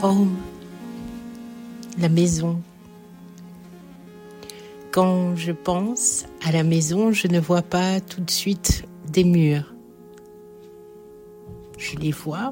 Home, la maison. Quand je pense à la maison, je ne vois pas tout de suite des murs. Je les vois,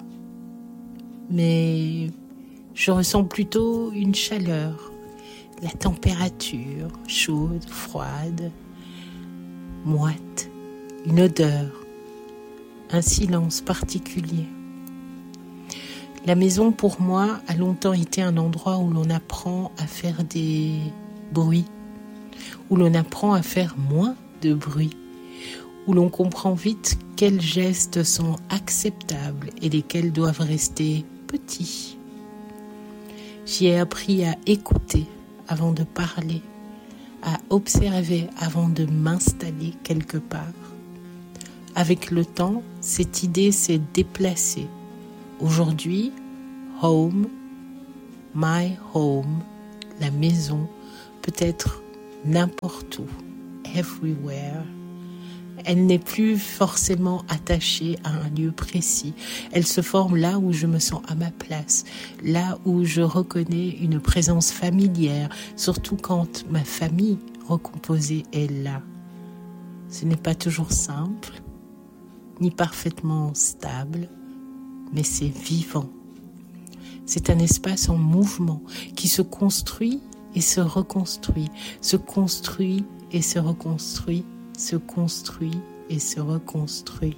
mais je ressens plutôt une chaleur, la température chaude, froide, moite, une odeur, un silence particulier. La maison, pour moi, a longtemps été un endroit où l'on apprend à faire des bruits, où l'on apprend à faire moins de bruit, où l'on comprend vite quels gestes sont acceptables et lesquels doivent rester petits. J'y ai appris à écouter avant de parler, à observer avant de m'installer quelque part. Avec le temps, cette idée s'est déplacée. Aujourd'hui, home, my home, la maison, peut être n'importe où, everywhere. Elle n'est plus forcément attachée à un lieu précis. Elle se forme là où je me sens à ma place, là où je reconnais une présence familière, surtout quand ma famille recomposée est là. Ce n'est pas toujours simple, ni parfaitement stable, mais c'est vivant. C'est un espace en mouvement qui se construit et se reconstruit, se construit et se reconstruit, se construit et se reconstruit.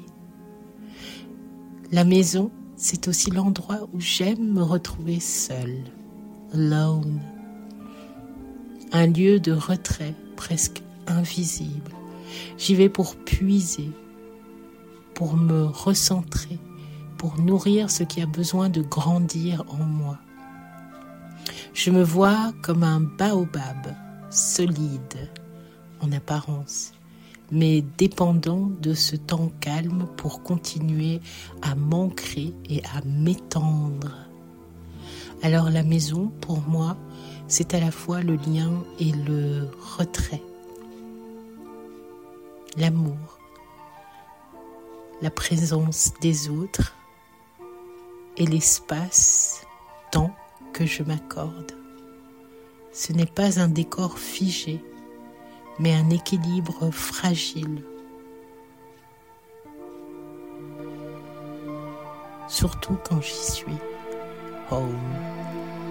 La maison, c'est aussi l'endroit où j'aime me retrouver seule, alone. Un lieu de retrait presque invisible. J'y vais pour puiser, pour me recentrer, pour nourrir ce qui a besoin de grandir en moi. Je me vois comme un baobab, solide en apparence, mais dépendant de ce temps calme pour continuer à m'ancrer et à m'étendre. Alors la maison, pour moi, c'est à la fois le lien et le retrait. L'amour, la présence des autres et l'espace-temps que je m'accorde. Ce n'est pas un décor figé, mais un équilibre fragile. Surtout quand j'y suis. Home.